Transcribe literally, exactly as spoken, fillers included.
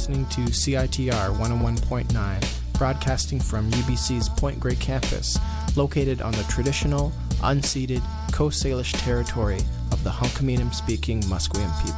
listening to C I T R one oh one point nine, broadcasting from U B C's Point Grey campus, located on the traditional, unceded Coast Salish territory of the Hunkaminam-speaking Musqueam people.